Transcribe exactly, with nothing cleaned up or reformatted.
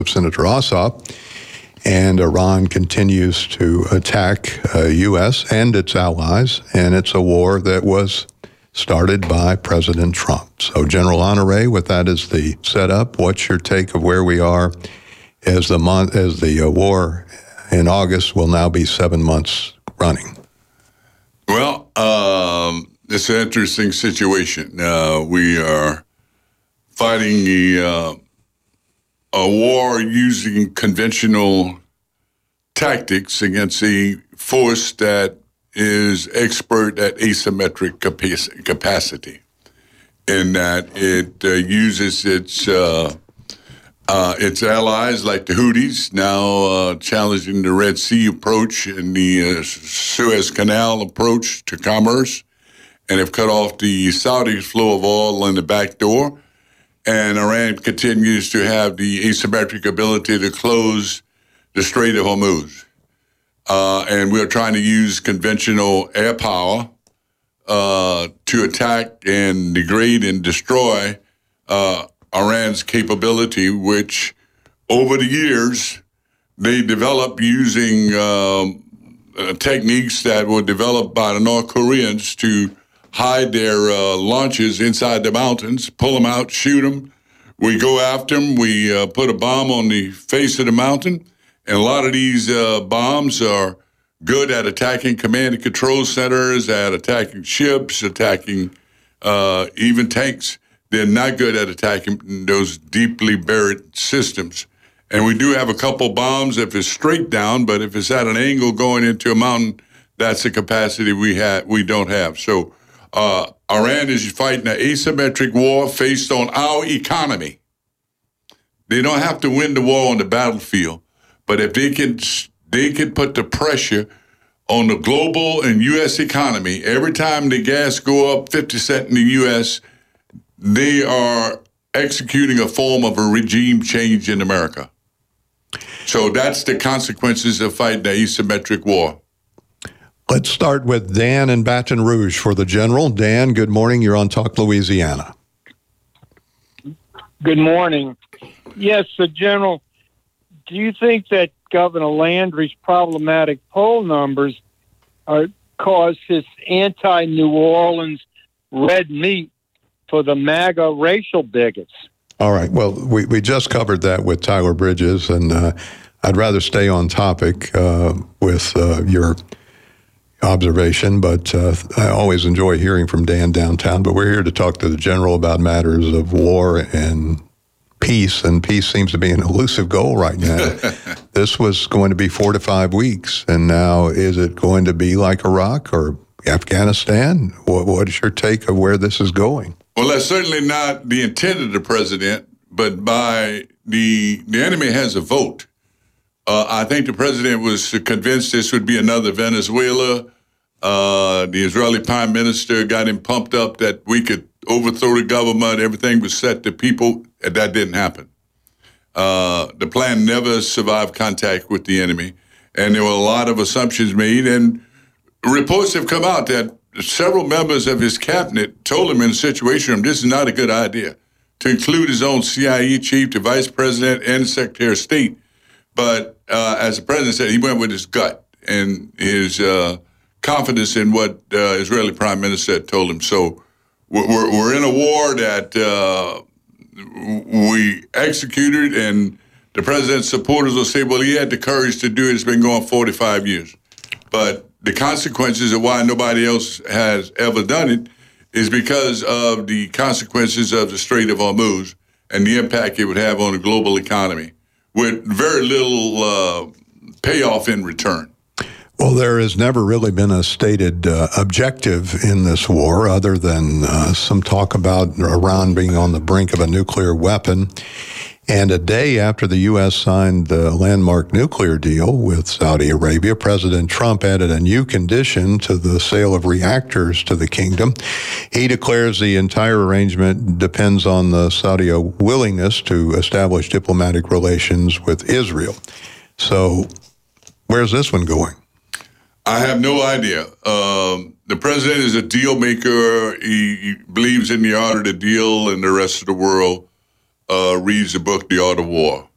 of Senator Ossoff. And Iran continues to attack uh, U S and its allies, and it's a war that was started by President Trump. So, General Honore, with that as the setup, what's your take of where we are as the month, as the uh, war in August will now be seven months running? Well, um, it's an interesting situation. Uh, we are fighting the uh, a war using conventional tactics against a force that is expert at asymmetric capacity, in that it uh, uses its uh, uh, its allies like the Houthis, now uh, challenging the Red Sea approach and the uh, Suez Canal approach to commerce, and have cut off the Saudis' flow of oil in the back door. And Iran continues to have the asymmetric ability to close the Strait of Hormuz. Uh, and we're trying to use conventional air power uh, to attack and degrade and destroy uh, Iran's capability, which over the years they developed using um, uh, techniques that were developed by the North Koreans to hide their uh, launches inside the mountains, pull them out, shoot them. We go after them. We uh, put a bomb on the face of the mountain. And a lot of these uh, bombs are good at attacking command and control centers, at attacking ships, attacking uh, even tanks. They're not good at attacking those deeply buried systems. And we do have a couple bombs if it's straight down, but if it's at an angle going into a mountain, that's a capacity we ha- we don't have. So Uh, Iran is fighting an asymmetric war based on our economy. They don't have to win the war on the battlefield, but if they can, they can put the pressure on the global and U S economy. Every time the gas go up fifty cents in the U S, they are executing a form of a regime change in America. So that's the consequences of fighting the asymmetric war. Let's start with Dan in Baton Rouge for the General. Dan, good morning. You're on Talk Louisiana. Good morning. Yes, the General, do you think that Governor Landry's problematic poll numbers are cause his anti-New Orleans red meat for the MAGA racial bigots? All right. Well, we, we just covered that with Tyler Bridges, and uh, I'd rather stay on topic uh, with uh, your observation, but uh, I always enjoy hearing from Dan downtown. But we're here to talk to the General about matters of war and peace, and peace seems to be an elusive goal right now. This was going to be four to five weeks, and now is it going to be like Iraq or Afghanistan? What, what is your take of where this is going? Well, that's certainly not the intent of the president, but by the the enemy has a vote. Uh, I think the president was convinced this would be another Venezuela. Uh, the Israeli prime minister got him pumped up that we could overthrow the government. Everything was set to people. And that didn't happen. Uh, the plan never survived contact with the enemy. And there were a lot of assumptions made. And reports have come out that several members of his cabinet told him in a situation room, this is not a good idea, to include his own C I A chief, the vice president, and the secretary of state. But uh, as the president said, he went with his gut and his uh, confidence in what uh, Israeli prime minister had told him. So we're, we're in a war that uh, we executed, and the president's supporters will say, well, he had the courage to do it. It's been going forty-five years. But the consequences of why nobody else has ever done it is because of the consequences of the Strait of Hormuz and the impact it would have on the global economy, with very little uh, payoff in return. Well, there has never really been a stated uh, objective in this war other than uh, some talk about Iran being on the brink of a nuclear weapon. And a day after the U S signed the landmark nuclear deal with Saudi Arabia, President Trump added a new condition to the sale of reactors to the kingdom. He declares the entire arrangement depends on the Saudi willingness to establish diplomatic relations with Israel. So where's this one going? I have no idea. Um, the president is a deal maker. He, he believes in the art of the deal, and the rest of the world uh, reads the book, The Art of War.